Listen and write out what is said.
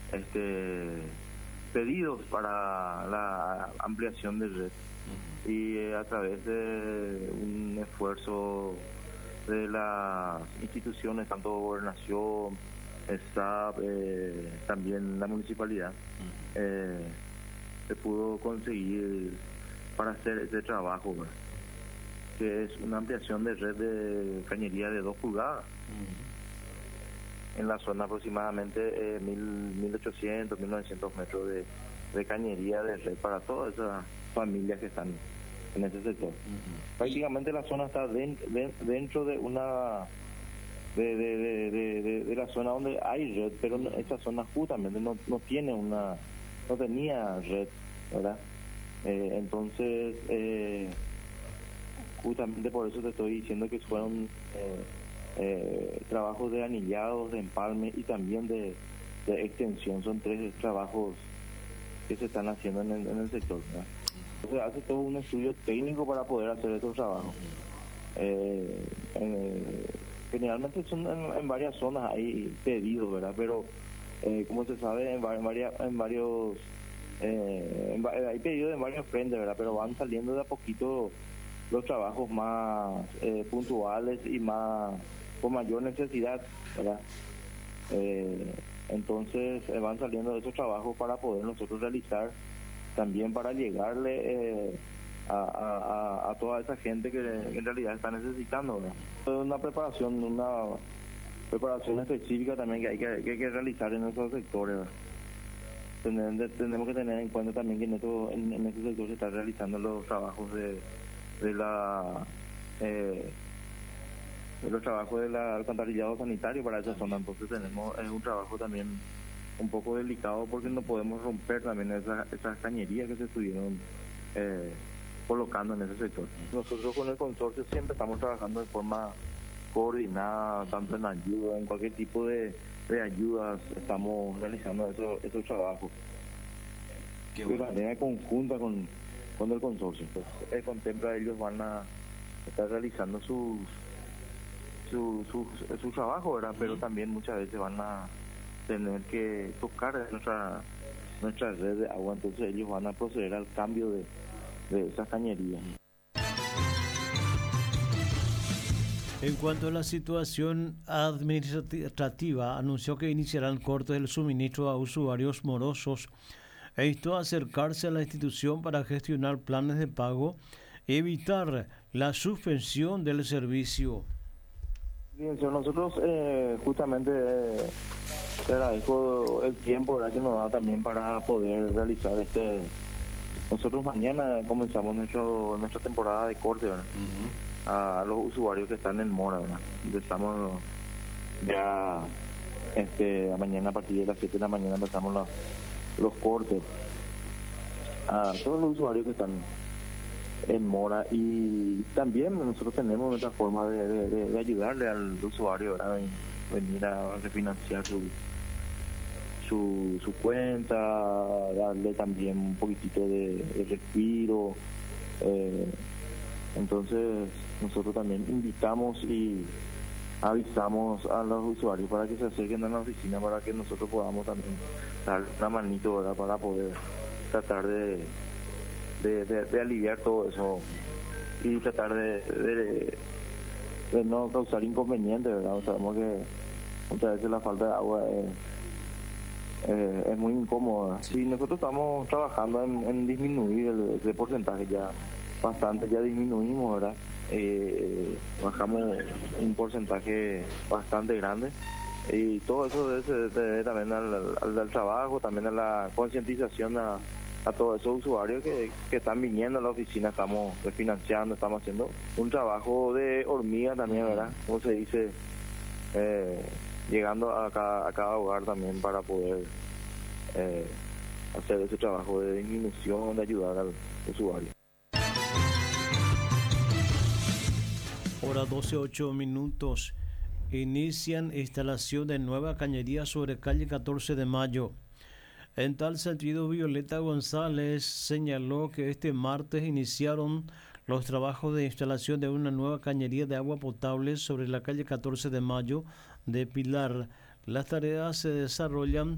este, pedidos para la ampliación de red y a través de un esfuerzo de las instituciones, tanto gobernación, SAP, también la municipalidad, se pudo conseguir para hacer ese trabajo, ¿verdad? Que es una ampliación de red de cañería de 2 pulgadas. En la zona aproximadamente 1800, 1900 metros de cañería de red para todas esas familias que están en ese sector. Prácticamente la zona está dentro de una de la zona donde hay red, pero esa zona justamente no tenía red, ¿verdad? Entonces justamente por eso te estoy diciendo que fueron trabajos de anillados, de empalme y también de extensión. Son 3 trabajos que se están haciendo en el sector, ¿verdad? Entonces hace todo un estudio técnico para poder hacer estos trabajos. Generalmente son en varias zonas hay pedidos, ¿verdad? Pero como se sabe, hay pedidos en varios frentes, ¿verdad? Pero van saliendo de a poquito los trabajos más puntuales y más con mayor necesidad, ¿verdad? Entonces van saliendo esos trabajos para poder nosotros realizar, también para llegarle a toda esa gente que en realidad está necesitando, ¿verdad? Es una preparación específica también que hay que realizar en esos sectores, ¿verdad? Tenemos que tener en cuenta también que en este sector se están realizando los trabajos de los trabajos del alcantarillado sanitario para esa zona. Entonces es un trabajo también un poco delicado porque no podemos romper también esas cañerías que se estuvieron colocando en ese sector. Nosotros con el consorcio siempre estamos trabajando de forma coordinada, tanto en ayuda, en cualquier tipo de ayudas, estamos realizando esos trabajos de manera conjunta con el consorcio. Pues contempla, ellos van a estar realizando su trabajo, ¿verdad? Pero también muchas veces van a tener que tocar nuestra red de agua, entonces ellos van a proceder al cambio de esas cañerías. En cuanto a la situación administrativa, anunció que iniciarán cortes del suministro a usuarios morosos e instó a acercarse a la institución para gestionar planes de pago y evitar la suspensión del servicio. Bien, señor, nosotros justamente te agradezco el tiempo, ¿verdad?, que nos da también para poder realizar Nosotros mañana comenzamos nuestra temporada de corte, ¿verdad? A los usuarios que están en mora, ¿verdad? Empezamos ya mañana a partir de las 7 de la mañana empezamos los cortes a todos los usuarios que están en mora, y también nosotros tenemos nuestra forma de ayudarle al usuario, ¿verdad? Venir a refinanciar su cuenta, darle también un poquitito de respiro. Entonces nosotros también invitamos y avisamos a los usuarios para que se acerquen a la oficina para que nosotros podamos también dar una manito, ¿verdad?, para poder tratar de aliviar todo eso y tratar de no causar inconvenientes, ¿verdad? Sabemos que muchas veces la falta de agua es muy incómoda. Sí, nosotros estamos trabajando en disminuir ese porcentaje, ya disminuimos, ¿verdad? Bajamos un porcentaje bastante grande, y todo eso se debe también al trabajo, también a la concientización a todos esos usuarios que están viniendo a la oficina. Estamos refinanciando, estamos haciendo un trabajo de hormiga también, ¿verdad?, como se dice, llegando a cada hogar también para poder hacer ese trabajo de disminución, de ayudar al usuario. Hora 12:08. Inician instalación de nueva cañería sobre calle 14 de Mayo. En tal sentido, Violeta González señaló que este martes iniciaron los trabajos de instalación de una nueva cañería de agua potable sobre la calle 14 de Mayo de Pilar. Las tareas se desarrollan